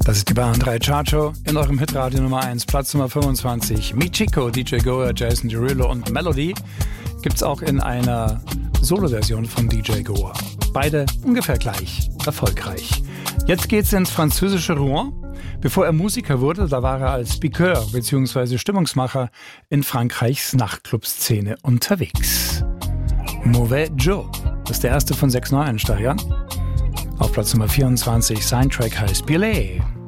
Das ist die Bayern 3 Chartshow in eurem Hitradio Nummer 1, Platz Nummer 25. Michiko, DJ Goa, Jason Derulo und Melody gibt's auch in einer Solo-Version von DJ Goa. Beide ungefähr gleich erfolgreich. Jetzt geht's ins französische Rouen. Bevor er Musiker wurde, da war er als Piqueur bzw. Stimmungsmacher in Frankreichs Nachtclub-Szene unterwegs. Mauvais Joe, das ist der erste von 6 Neueinsteigern. Auf Platz Nummer 24, sein Track heißt Billet.